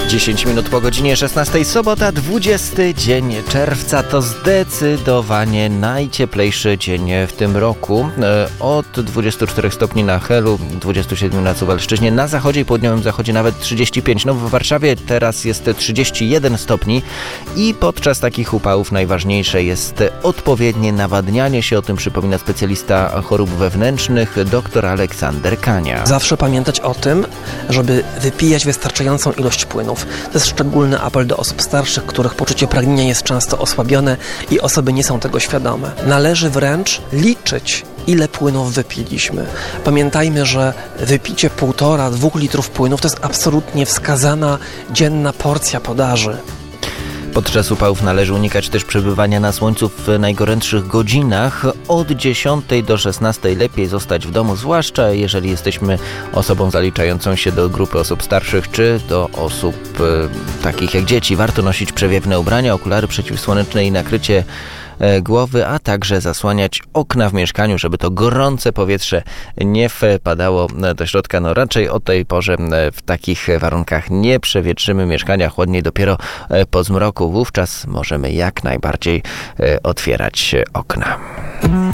10 minut po godzinie 16, sobota, 20 dzień czerwca. To zdecydowanie najcieplejszy dzień w tym roku. Od 24 stopni na Helu, 27 na Suwalszczyźnie, na zachodzie i południowym zachodzie nawet 35. No w Warszawie teraz jest 31 stopni i podczas takich upałów najważniejsze jest odpowiednie nawadnianie się. O tym przypomina specjalista chorób wewnętrznych dr Aleksander Kania. Zawsze pamiętać o tym, żeby wypijać wystarczającą ilość płynów. To jest szczególny apel do osób starszych, których poczucie pragnienia jest często osłabione i osoby nie są tego świadome. Należy wręcz liczyć, ile płynów wypiliśmy. Pamiętajmy, że wypicie 1,5-2 litrów płynów to jest absolutnie wskazana dzienna porcja podaży. Podczas upałów należy unikać też przebywania na słońcu w najgorętszych godzinach. Od 10 do 16 lepiej zostać w domu, zwłaszcza jeżeli jesteśmy osobą zaliczającą się do grupy osób starszych czy do osób takich jak dzieci. Warto nosić przewiewne ubrania, okulary przeciwsłoneczne i nakrycie głowy, a także zasłaniać okna w mieszkaniu, żeby to gorące powietrze nie wpadało do środka. No raczej o tej porze w takich warunkach nie przewietrzymy mieszkania, chłodniej dopiero po zmroku. Wówczas możemy jak najbardziej otwierać okna.